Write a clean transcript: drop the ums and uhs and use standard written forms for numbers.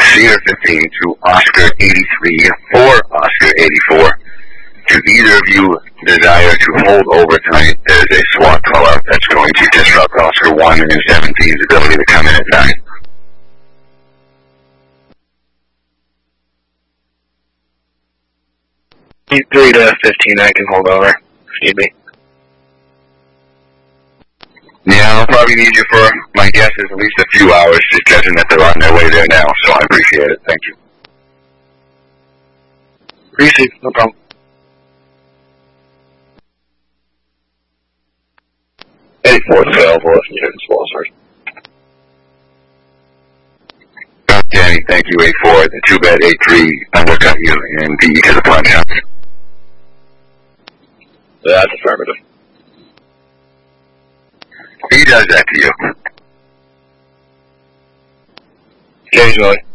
Cedar 15 to Oscar 83 for Oscar 84. Do either of you desire to hold over tonight as a SWAT call-out that's going to disrupt Oscar 1 and 17's ability to come in at 9? 3 to 15, I can hold over if need be. Yeah, I'll probably need you for, my guess is at least a few hours, just judging that they're on their way there now, so I appreciate it. Thank you. Receive, no problem. Any fourth available if needed as well, sorry. Danny, thank you, 8-4. The 2-bed 8-3 undercut you and beat you to the punch. That's affirmative. He does that to you. Occasionally.